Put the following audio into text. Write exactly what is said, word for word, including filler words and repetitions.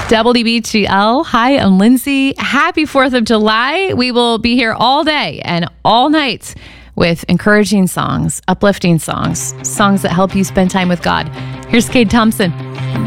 W B G L. Hi, I'm Lindsay. Happy fourth of July. We will be here all day and all night with encouraging songs, uplifting songs, songs that help you spend time with God. Here's Cade Thompson.